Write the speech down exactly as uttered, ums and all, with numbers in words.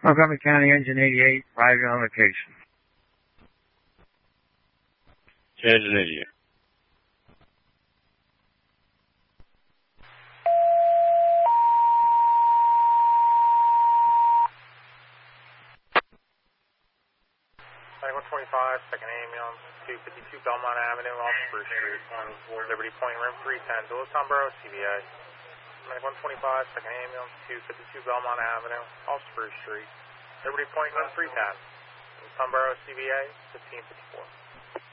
Montgomery County Engine eighty-eight, private on location. Engine eighty-eight. one twenty-five, second ambulance, two fifty-two Belmont Avenue, off Spruce Street, Liberty Point, room three ten, Duluth, Borough, C V A. one twenty-five, second ambulance, two fifty-two Belmont Avenue, off Spruce Street, Liberty Point, room three ten, Duluth, Borough, C V A, fifteen fifty-four.